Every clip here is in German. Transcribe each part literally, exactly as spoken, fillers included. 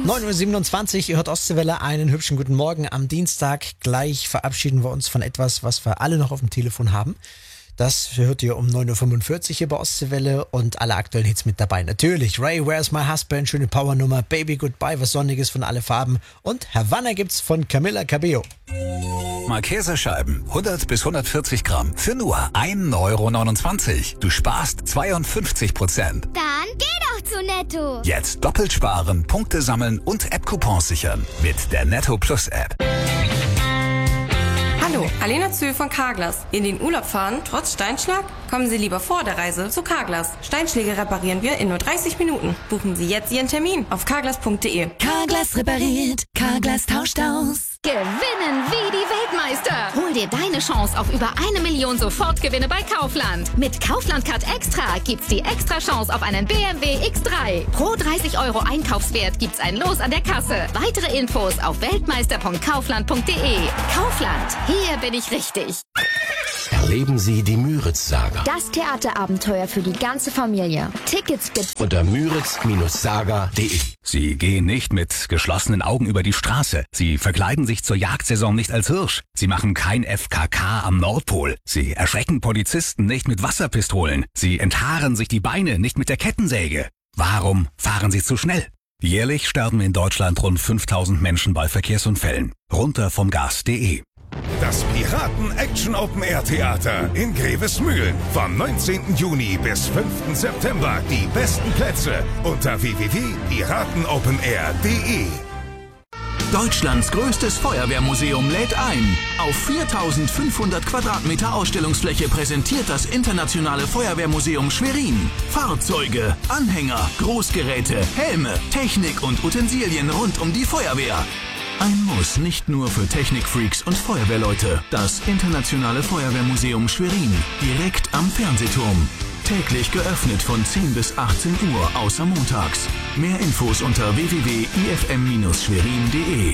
neun Uhr siebenundzwanzig, ihr hört Ostseewelle, einen hübschen guten Morgen am Dienstag. Gleich verabschieden wir uns von etwas, was wir alle noch auf dem Telefon haben. Das hört ihr um neun Uhr fünfundvierzig hier bei Ostseewelle und alle aktuellen Hits mit dabei. Natürlich Ray, Where's My Husband, schöne Powernummer, Baby Goodbye, was Sonniges von Alle Farben und Havanna gibt's von Camila Cabello. Malteserscheiben, hundert bis hundertvierzig Gramm, für nur ein Euro neunundzwanzig. Du sparst zweiundfünfzig Prozent. Dann geh doch zu Netto. Jetzt doppelt sparen, Punkte sammeln und App-Coupons sichern mit der Netto Plus App. Hallo, Alena Zöhl von Carglass. In den Urlaub fahren, trotz Steinschlag? Kommen Sie lieber vor der Reise zu Carglass. Steinschläge reparieren wir in nur dreißig Minuten. Buchen Sie jetzt Ihren Termin auf carglass punkt de. Carglass repariert, Carglass tauscht aus. Gewinnen wie die Weltmeister. Hol dir deine Chance auf über eine Million Sofortgewinne bei Kaufland. Mit Kaufland Card Extra gibt's die extra Chance auf einen B M W X drei. Pro dreißig Euro Einkaufswert gibt's ein Los an der Kasse. Weitere Infos auf weltmeister punkt kaufland punkt de. Kaufland, hier bin ich richtig. Erleben Sie die Müritz-Saga. Das Theaterabenteuer für die ganze Familie. Tickets gibt's Unter müritz Saga punkt de. Sie gehen nicht mit geschlossenen Augen über die Straße. Sie verkleiden sich zur Jagdsaison nicht als Hirsch. Sie machen kein F K K am Nordpol. Sie erschrecken Polizisten nicht mit Wasserpistolen. Sie enthaaren sich die Beine nicht mit der Kettensäge. Warum fahren Sie zu schnell? Jährlich sterben in Deutschland rund fünftausend Menschen bei Verkehrsunfällen. Runter vom Gas punkt de. Das Piraten-Action-Open-Air-Theater in Grevesmühlen. Vom neunzehnten Juni bis fünften September. Die besten Plätze unter w w w punkt piratenopenair punkt de. Deutschlands größtes Feuerwehrmuseum lädt ein. Auf viertausendfünfhundert Quadratmeter Ausstellungsfläche präsentiert das Internationale Feuerwehrmuseum Schwerin Fahrzeuge, Anhänger, Großgeräte, Helme, Technik und Utensilien rund um die Feuerwehr. Ein Muss nicht nur für Technikfreaks und Feuerwehrleute. Das Internationale Feuerwehrmuseum Schwerin, direkt am Fernsehturm. Täglich geöffnet von zehn bis achtzehn Uhr, außer montags. Mehr Infos unter w w w punkt i f m schwerin punkt de.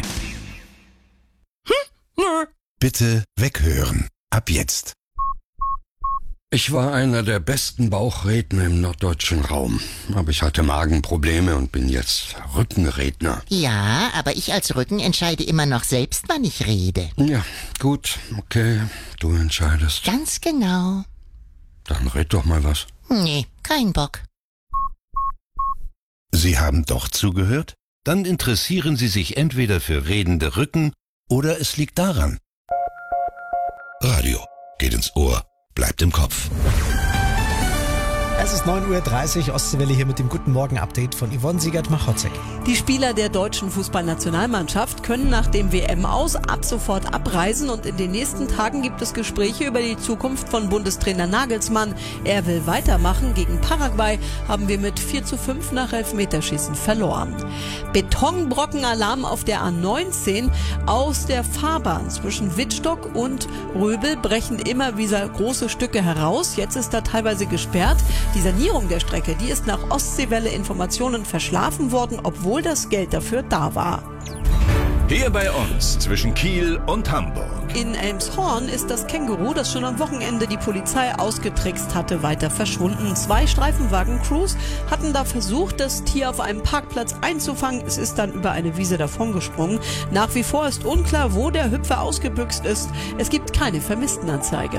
Bitte weghören. Ab jetzt. Ich war einer der besten Bauchredner im norddeutschen Raum. Aber ich hatte Magenprobleme und bin jetzt Rückenredner. Ja, aber ich als Rücken entscheide immer noch selbst, wann ich rede. Ja, gut, okay, du entscheidest. Ganz genau. Dann red doch mal was. Nee, kein Bock. Sie haben doch zugehört? Dann interessieren Sie sich entweder für redende Rücken oder es liegt daran. Radio geht ins Ohr, bleibt im Kopf. Es ist neun Uhr dreißig, Ostseewelle hier mit dem Guten Morgen-Update von Yvonne Siegert-Machotzek. Die Spieler der deutschen Fußballnationalmannschaft können nach dem W M-Aus ab sofort abreisen und in den nächsten Tagen gibt es Gespräche über die Zukunft von Bundestrainer Nagelsmann. Er will weitermachen. Gegen Paraguay haben wir mit vier zu fünf nach Elfmeterschießen verloren. Betonbrockenalarm auf der A neunzehn. Aus der Fahrbahn zwischen Wittstock und Röbel brechen immer wieder große Stücke heraus. Jetzt ist da teilweise gesperrt. Die Sanierung der Strecke, die ist nach Ostseewelle Informationen verschlafen worden, obwohl das Geld dafür da war. Hier bei uns zwischen Kiel und Hamburg. In Elmshorn ist das Känguru, das schon am Wochenende die Polizei ausgetrickst hatte, weiter verschwunden. Zwei Streifenwagen-Crews hatten da versucht, das Tier auf einem Parkplatz einzufangen. Es ist dann über eine Wiese davongesprungen. Nach wie vor ist unklar, wo der Hüpfer ausgebüxt ist. Es gibt keine Vermisstenanzeige.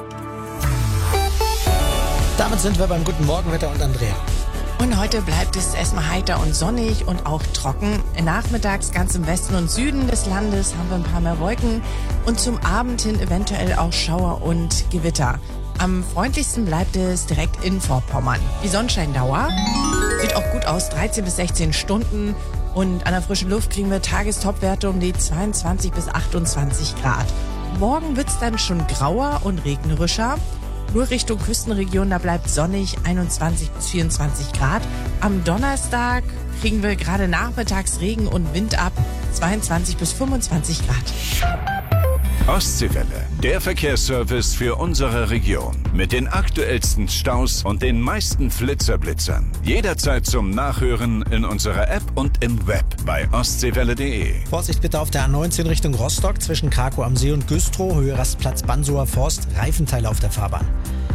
Damit sind wir beim Guten Morgenwetter und Andrea. Und heute bleibt es erstmal heiter und sonnig und auch trocken. Nachmittags ganz im Westen und Süden des Landes haben wir ein paar mehr Wolken und zum Abend hin eventuell auch Schauer und Gewitter. Am freundlichsten bleibt es direkt in Vorpommern. Die Sonnenscheindauer sieht auch gut aus, dreizehn bis sechzehn Stunden. Und an der frischen Luft kriegen wir Tagestopwerte um die zweiundzwanzig bis achtundzwanzig Grad. Morgen wird es dann schon grauer und regnerischer. Nur Richtung Küstenregion, da bleibt sonnig, einundzwanzig bis vierundzwanzig Grad. Am Donnerstag kriegen wir gerade nachmittags Regen und Wind ab, zweiundzwanzig bis fünfundzwanzig Grad. Ostseewelle, der Verkehrsservice für unsere Region. Mit den aktuellsten Staus und den meisten Flitzerblitzern. Jederzeit zum Nachhören in unserer App und im Web bei ostseewelle punkt de. Vorsicht bitte auf der A neunzehn Richtung Rostock zwischen Krakow am See und Güstrow, Höhe Rastplatz Bansower Forst, Reifenteile auf der Fahrbahn.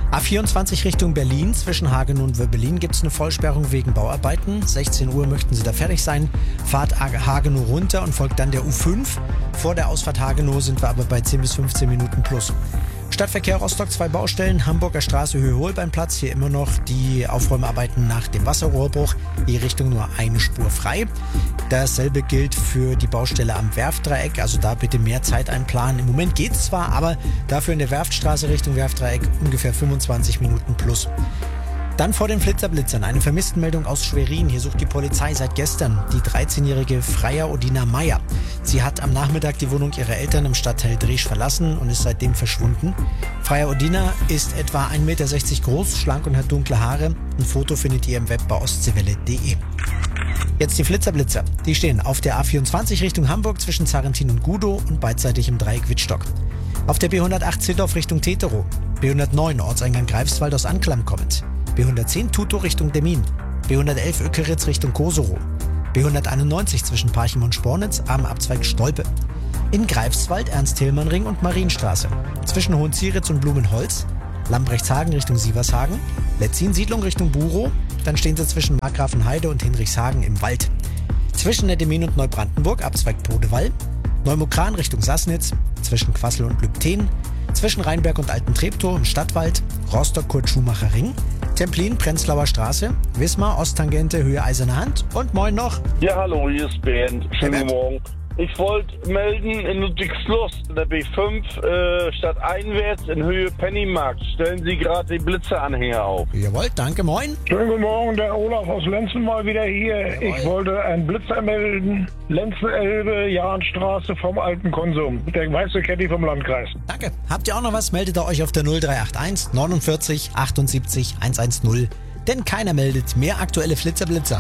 A vierundzwanzig Richtung Berlin, zwischen Hagenow und Wöbbelin gibt es eine Vollsperrung wegen Bauarbeiten. sechzehn Uhr möchten Sie da fertig sein. Fahrt Hagenow runter und folgt dann der U fünf. Vor der Ausfahrt Hagenow sind wir aber bei zehn bis fünfzehn Minuten plus. Stadtverkehr Rostock, zwei Baustellen, Hamburger Straße, Höhe Holbeinplatz. Hier immer noch die Aufräumarbeiten nach dem Wasserrohrbruch. Die Richtung nur eine Spur frei. Dasselbe gilt für die Baustelle am Werftdreieck. Also da bitte mehr Zeit einplanen. Im Moment geht es zwar, aber dafür in der Werftstraße Richtung Werftdreieck ungefähr fünfundzwanzig Minuten plus. Dann vor den Flitzerblitzern eine Vermisstenmeldung aus Schwerin. Hier sucht die Polizei seit gestern die dreizehnjährige Freya Odina Meyer. Sie hat am Nachmittag die Wohnung ihrer Eltern im Stadtteil Dresch verlassen und ist seitdem verschwunden. Freya Odina ist etwa ein Meter sechzig groß, schlank und hat dunkle Haare. Ein Foto findet ihr im Web bei ostseewelle punkt de. Jetzt die Flitzerblitzer. Die stehen auf der A vierundzwanzig Richtung Hamburg zwischen Zarrentin und Gudow und beidseitig im Dreieck Wittstock. Auf der B hundertacht Zittdorf Richtung Teterow. B hundertneun Ortseingang Greifswald aus Anklam kommend. B hundertzehn Tutow Richtung Demmin, B hundertelf Ökeritz Richtung Koserow, B hunderteinundneunzig zwischen Parchim und Spornitz am Abzweig Stolpe. In Greifswald Ernst-Hillmann-Ring und Marienstraße. Zwischen Hohenzieritz und Blumenholz, Lambrechtshagen Richtung Sievershagen, Letzin-Siedlung Richtung Burow, dann stehen sie zwischen Markgrafenheide und Hinrichshagen im Wald. Zwischen der Demmin und Neubrandenburg Abzweig Podewall, Neumukran Richtung Sassnitz, zwischen Quassel und Lübten, zwischen Rheinberg und Alten Treptow im Stadtwald, Rostock-Kurt-Schumacher-Ring, Templin, Prenzlauer Straße, Wismar, Osttangente, Höhe Eiserne Hand und moin noch. Ja, hallo, hier ist Bernd. Schönen guten Morgen. Ich wollte melden, in Ludwigslust, in der B fünf, äh, statt einwärts in Höhe Pennymarkt, stellen Sie gerade den Blitzeranhänger auf. Jawohl, danke, moin. Schönen guten Morgen, der Olaf aus Lenzen mal wieder hier. Jawohl. Ich wollte einen Blitzer melden, Lenzen-Elbe, Jahnstraße vom alten Konsum, der weiße Caddy vom Landkreis. Danke. Habt ihr auch noch was, meldet ihr euch auf der null drei acht eins neunundvierzig achtundsiebzig hundertzehn. Denn keiner meldet mehr aktuelle Flitzerblitzer.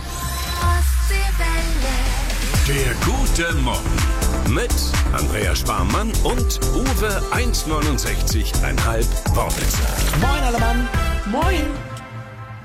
Der gute Morgen mit Andrea Sparmann und Uwe eins neunundsechzig Komma fünf Wortwitzer. Moin alle Mann. Moin.